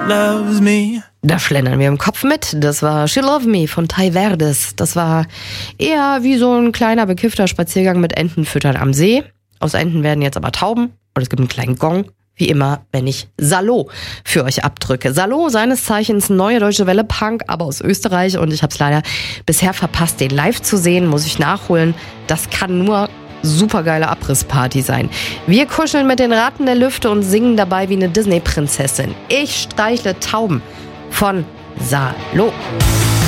loves me. Da schlendern wir im Kopf mit. Das war She Love Me von Ty Verdes. Das war eher wie so ein kleiner bekiffter Spaziergang mit Entenfüttern am See. Aus Enten werden jetzt aber Tauben und es gibt einen kleinen Gong. Wie immer, wenn ich Salo für euch abdrücke. Salo, seines Zeichens Neue Deutsche Welle Punk, aber aus Österreich. Und ich habe es leider bisher verpasst, den live zu sehen. Muss ich nachholen. Das kann nur supergeile Abrissparty sein. Wir kuscheln mit den Ratten der Lüfte und singen dabei wie eine Disney-Prinzessin. Ich streichle Tauben von Salo.